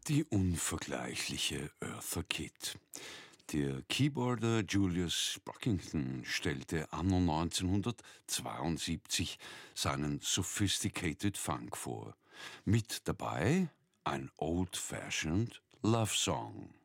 Die unvergleichliche Eartha Kitt. Der Keyboarder Julius Brockington stellte anno 1972 seinen Sophisticated Funk vor. Mit dabei ein Old-Fashioned Love Song.